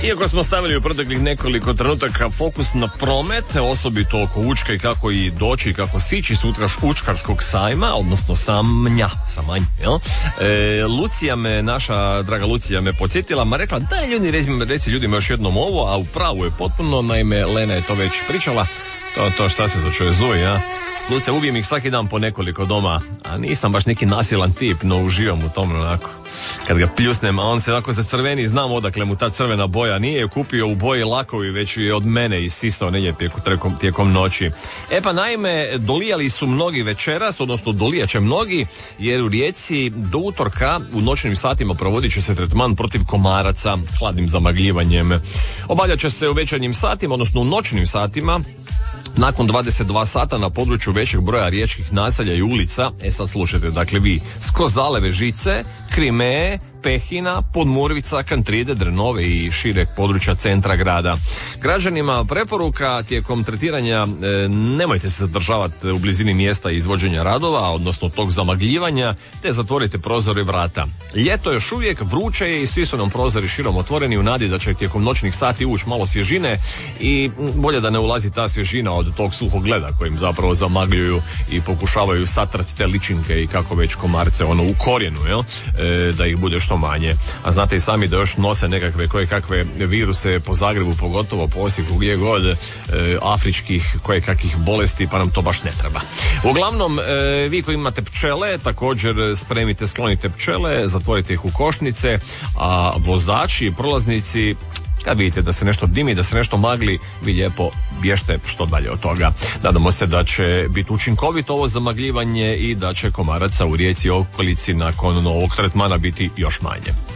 Iako smo stavili u proteklih nekoliko trenutaka fokus na promet, osobito oko Učke i kako i doći i kako sići sutra Učkarskog sajma, odnosno samanj, jel? Naša draga Lucija me podsjetila, ma rekla da reci ljudima još jednom ovo, a u pravu je potpuno, naime Lena je to već pričala, to šta se to čuje Zuj, ja? Lucija, ubijem ih svaki dan po nekoliko doma, a nisam baš neki nasilan tip, no uživam u tom onako. Kad ga pljusnem, a on se onako zacrveni, znam odakle mu ta crvena boja, nije je kupio u boji lakovi, već je od mene isisao negdje tijekom noći. Pa naime, dolijali su mnogi večeras, odnosno dolijat će mnogi, jer u Rijeci do utorka u noćnim satima provodit će se tretman protiv komaraca hladnim zamagljivanjem. Obavljat će se u večernjim satima, odnosno u noćnim satima, nakon 22 sata na području većeg broja riječkih naselja i ulica. Sad slušajte, dakle vi Skozaleve žice, Krime, Pehina, Podmurvica, Kantride, Drenove i šireg područja centra grada. Građanima preporuka tijekom tretiranja nemojte se zadržavati u blizini mjesta izvođenja radova, odnosno tog zamagljivanja, te zatvorite prozore i vrata. Ljeto još uvijek, vruće je i svi su nam prozori širom otvoreni u nadi da će tijekom noćnih sati ući malo svježine i bolje da ne ulazi ta svježina od tog suhog leda kojim zapravo zamagljuju i pokušavaju satrati te ličinke i kako već komarce u korijenu, jel? Da ih bude što manje. A znate i sami da još nose nekakve kakve viruse po Zagrebu, pogotovo po Osijeku, gdje god, afričkih kakvih bolesti, pa nam to baš ne treba. Uglavnom, vi koji imate pčele, također spremite, sklonite pčele, zatvorite ih u košnice, a vozači i prolaznici, kad vidite da se nešto dimi, da se nešto magli, vi lijepo bježte što dalje od toga. Nadamo se da će biti učinkovito ovo zamagljivanje i da će komaraca u Rijeci i okolici nakon ovog tretmana biti još manje.